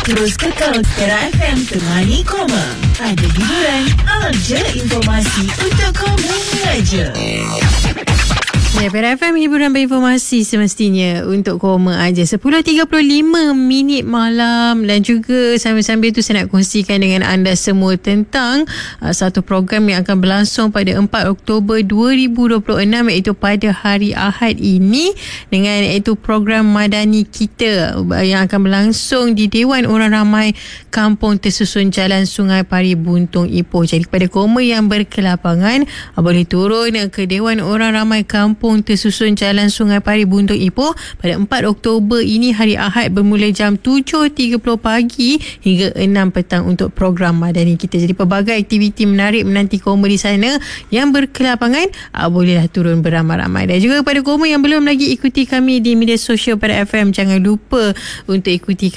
Terus kekal Kera FM Temani Koma. Ada hiburan, alam je informasi untuk kamu mengaja. Ya, Kera FM hiburan berinformasi semestinya untuk koma aja. 10.35 minit malam, dan juga sambil-sambil tu saya nak kongsikan dengan anda semua tentang satu program yang akan berlangsung pada 4 Oktober 2026, iaitu pada hari Ahad ini, dengan iaitu program Madani Kita yang akan berlangsung di Dewan Orang Ramai Kampung Tersusun Jalan Sungai Pari Buntung Ipoh. Jadi kepada koma yang berkelapangan, boleh turun ke Dewan Orang Ramai Kampung Tersusun Jalan Sungai Pari Buntung Ipoh pada 4 Oktober ini, hari Ahad, bermula jam 7.30 pagi hingga 6 petang untuk program Madani Kita. Jadi pelbagai aktiviti menarik menanti koma di sana. Yang berkelapangan bolehlah turun beramai-ramai. Dan juga kepada koma yang belum lagi ikuti kami di media sosial pada FM, jangan lupa untuk ikuti